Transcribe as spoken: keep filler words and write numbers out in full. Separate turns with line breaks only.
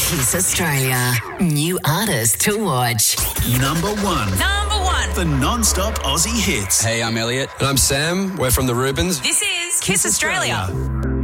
Kiss Australia. New artist to watch.
Number one.
Number one.
The non-stop Aussie hits.
Hey, I'm Elliot. And I'm Sam. We're from the Rubens.
This is Kiss, Kiss Australia. Australia.